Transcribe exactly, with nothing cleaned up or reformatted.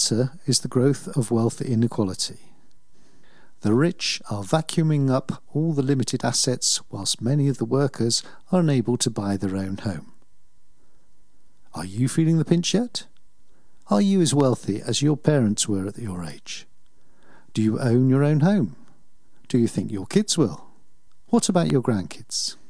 answer is the growth of wealth inequality. The rich are vacuuming up all the limited assets whilst many of the workers are unable to buy their own home. Are you feeling the pinch yet? Are you as wealthy as your parents were at your age? Do you own your own home? Do you think your kids will? What about your grandkids?